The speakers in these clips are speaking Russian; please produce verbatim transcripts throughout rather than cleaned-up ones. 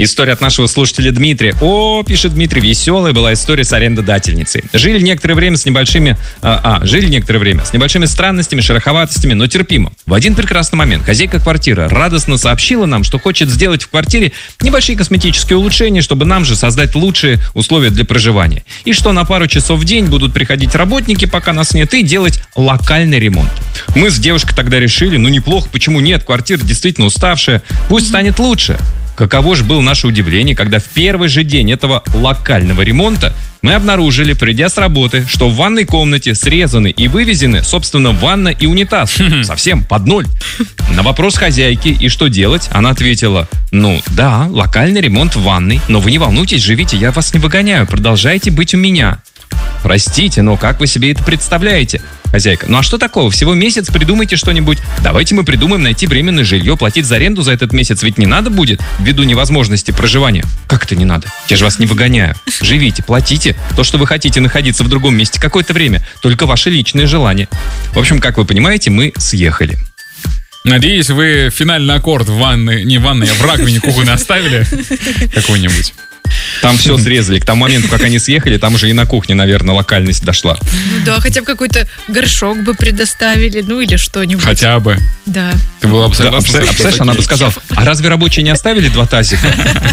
История от нашего слушателя Дмитрия. О, пишет Дмитрий, веселая была история с арендодательницей. Жили некоторое время с небольшими... А, а, жили некоторое время с небольшими странностями, шероховатостями, но терпимо. В один прекрасный момент хозяйка квартиры радостно сообщила нам, что хочет сделать в квартире небольшие косметические улучшения, чтобы нам же создать лучшие условия для проживания. И что на пару часов в день будут приходить работники, пока нас нет, и делать локальный ремонт. Мы с девушкой тогда решили, ну неплохо, почему нет, квартира действительно уставшая, пусть станет лучше. Каково же было наше удивление, когда в первый же день этого локального ремонта мы обнаружили, придя с работы, что в ванной комнате срезаны и вывезены, собственно, ванна и унитаз. Совсем под ноль. На вопрос хозяйки, и что делать, она ответила, ну да, локальный ремонт в ванной, но вы не волнуйтесь, живите, я вас не выгоняю, продолжайте быть у меня. Простите, но как вы себе это представляете? Хозяйка, ну а что такого? Всего месяц, придумайте что-нибудь. Давайте мы придумаем найти временное жилье, платить за аренду за этот месяц ведь не надо будет, ввиду невозможности проживания. Как это не надо? Я же вас не выгоняю. Живите, платите. То, что вы хотите находиться в другом месте какое-то время, только ваше личное желание. В общем, как вы понимаете, мы съехали. Надеюсь, вы финальный аккорд в ванной, не в ванной, а в раковине кухонной оставили какой-нибудь. Там все срезали. К тому моменту, как они съехали, там уже и на кухне, наверное, локальность дошла. Ну да, хотя бы какой-то горшок бы предоставили, ну или что-нибудь. Хотя бы. Да. Ты была бы согласна? Да, представляешь, она бы сказала, а разве рабочие не оставили два тазика?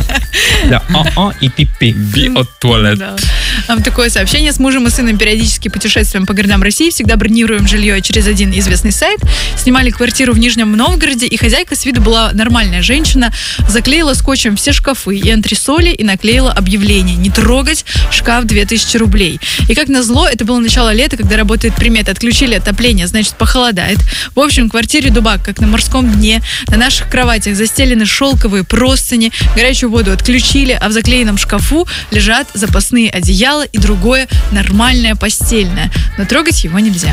Да, а-а и пипи. Би от туалет. Такое сообщение. С мужем и сыном периодически путешествуем по городам России, всегда бронируем жилье через один известный сайт. Снимали квартиру в Нижнем Новгороде, и хозяйка с виду была нормальная женщина, заклеила скотчем все шкафы и антресоли и наклеила объявление «Не трогать, шкаф две тысячи рублей». И как назло, это было начало лета, когда работает примета. Отключили отопление, значит, похолодает. В общем, в квартире дубак, как на морском дне. На наших кроватях застелены шелковые простыни, горячую воду отключили, а в заклеенном шкафу лежат запасные одеяла и другое нормальное постельное. Но трогать его нельзя.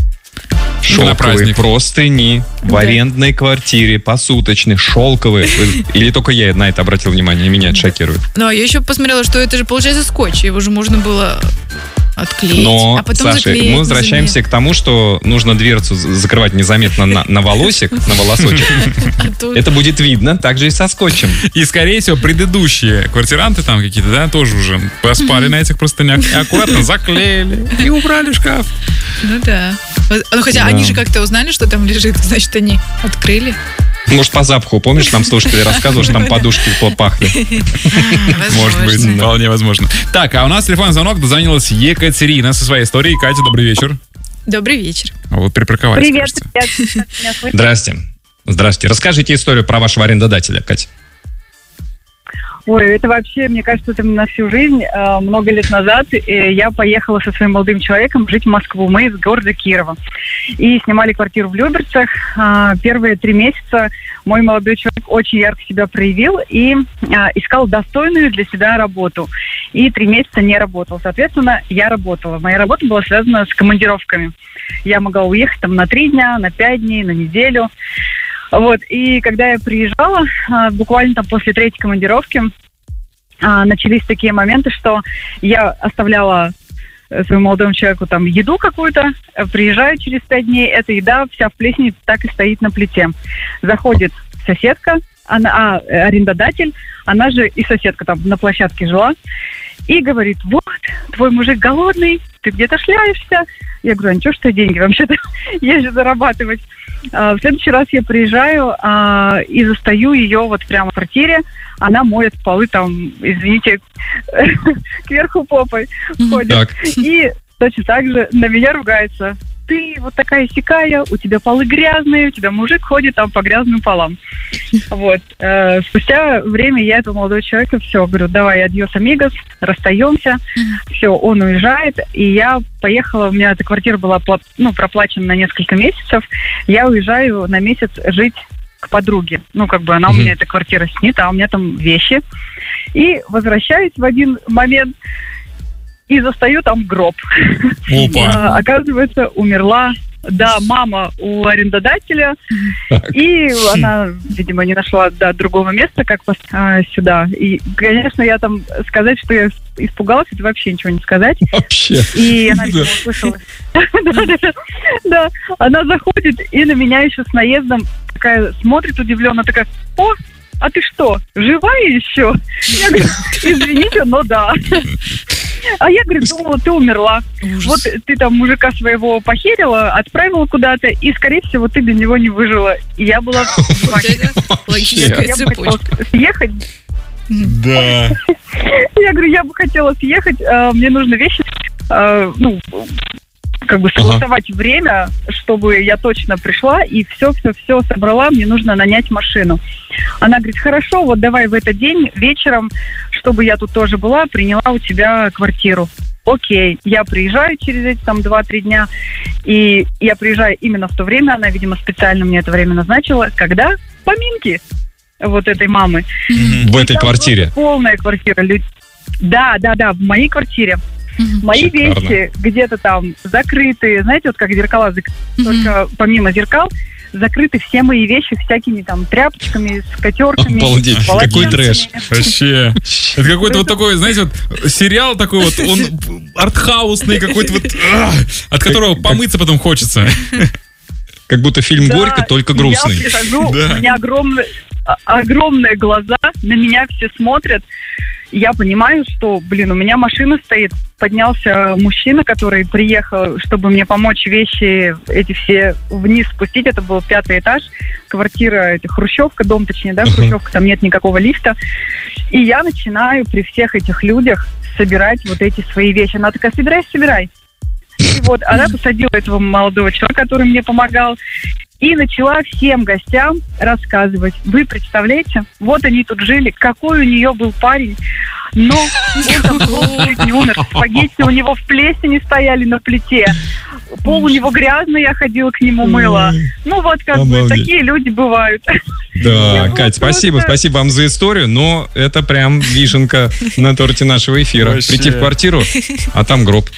Шелковые простыни в Да. арендной квартире, посуточные, шелковые. Или только я на это обратил внимание, и меня это шокирует. Ну, а я еще посмотрела, что это же, получается, скотч. Его же можно было отклеить, Но, а потом Саша, заклеить. мы возвращаемся к тому, что нужно дверцу з- закрывать незаметно на, на волосик, на волосочек. А тут- Это будет видно, так же и со скотчем. И, скорее всего, предыдущие квартиранты там какие-то, да, тоже уже поспали на этих простынях и аккуратно заклеили и убрали шкаф. Ну да. Вот, ну, хотя Да. они же как-то узнали, что там лежит, значит, они открыли. Может, по запаху, помнишь, нам слушатели рассказывали, что там подушки пахли. Может быть, Возможно. вполне возможно. Так, а у нас телефонный звонок, дозвонилась Екатерина со своей историей. Катя, добрый вечер. Добрый вечер. А вот припарковались, Привет, кажется. ребят. Меня слышно? Здрасте. Здрасте. Расскажите историю про вашего арендодателя, Катя. Ой, это вообще, мне кажется, это на всю жизнь. Э, Много лет назад э, я поехала со своим молодым человеком жить в Москву. Мы из города Кирова. И снимали квартиру в Люберцах. А, Первые три месяца мой молодой человек очень ярко себя проявил и а, искал достойную для себя работу. И три месяца не работал. Соответственно, я работала. Моя работа была связана с командировками. Я могла уехать там на три дня, на пять дней, на неделю. Вот, и когда я приезжала, а, буквально там после третьей командировки, а, начались такие моменты, что я оставляла э, своему молодому человеку там еду какую-то, э, приезжаю через пять дней, эта еда вся в плесени так и стоит на плите. Заходит соседка, она, а, э, арендодатель, она же и соседка там на площадке жила, и говорит: вот, твой мужик голодный, ты где-то шляешься. Я говорю: а ничего, что я деньги вообще-то езжу зарабатывать. А, в следующий раз я приезжаю а, и застаю ее вот прямо в квартире. Она моет полы там, извините, кверху попой ходит. Так. И точно так же на меня ругается: ты вот такая сякая, у тебя полы грязные, у тебя мужик ходит там по грязным полам. Вот. Э, спустя время я этого молодого человека все говорю: давай, адьос, амигос, расстаемся. Все, он уезжает, и я поехала, у меня эта квартира была пла- ну, проплачена на несколько месяцев. Я уезжаю на месяц жить к подруге. Ну, как бы она у меня, эта квартира снята, а у меня там вещи. И возвращаюсь в один момент и застаю там гроб. Опа. А, Оказывается, умерла, да, мама у арендодателя. И она, видимо, не нашла, да, другого места, как пос- а, сюда. И, конечно, я там сказать, что я испугалась, это вообще ничего не сказать. Вообще. И она, видимо, услышала. Да, она заходит и на меня еще с наездом такая смотрит удивленно, такая: о, а ты что, живая еще? Я говорю, извините, но да. А я говорю, думала, ты умерла. Ужас. Вот ты там мужика своего похерила, отправила куда-то, и, скорее всего, ты без него не выжила. И я была в шоке. Логическая Я бы хотела цепочка. съехать. Да. Я говорю, я бы хотела съехать, э, мне нужно вещи, э, ну, как бы согласовать время, чтобы я точно пришла и все-все-все собрала, мне нужно нанять машину. Она говорит, хорошо, вот давай в этот день вечером, чтобы я тут тоже была, приняла у тебя квартиру. Окей, я приезжаю через эти там два-три дня, и я приезжаю именно в то время, она, видимо, специально мне это время назначила, когда поминки вот этой мамы. В этой Там квартире. полная квартира. Лю- Да, да, да, в моей квартире. Мгм. Мои Шикарно. вещи где-то там закрыты, знаете, вот как зеркала закрыты, Мгм. только помимо зеркал закрыты все мои вещи всякими там тряпочками, скатерками. Обалдеть, какой полотенцами. трэш. Вообще. Это какой-то вот такой, знаете, вот сериал такой вот, он артхаусный какой-то вот, а, от которого помыться потом хочется. Как будто фильм Да, «Горько», только Я грустный. прихожу, Да. у меня огромные, а- огромные глаза, на меня все смотрят. Я понимаю, что, блин, у меня машина стоит. Поднялся мужчина, который приехал, чтобы мне помочь вещи эти все вниз спустить. Это был пятый этаж. Квартира, это хрущевка, дом точнее, да, хрущевка, там нет никакого лифта. И я начинаю при всех этих людях собирать вот эти свои вещи. Она такая, собирай, собирай. И вот она посадила этого молодого человека, который мне помогал, и начала всем гостям рассказывать. Вы представляете, вот они тут жили, какой у нее был парень, но он там просто чуть не умер. Спагетти у него в плесени стояли на плите. Пол у него грязный, я ходила к нему мыла. Ну вот как бы Обалдеть. такие люди бывают. Да, Я Кать, просто- спасибо, спасибо вам за историю, но это прям вишенка на торте нашего эфира. Вообще. Прийти в квартиру, а там гроб.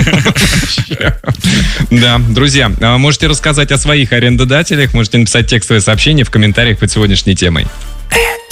Да, друзья, а можете рассказать о своих арендодателях, можете написать текстовое сообщение в комментариях под сегодняшней темой.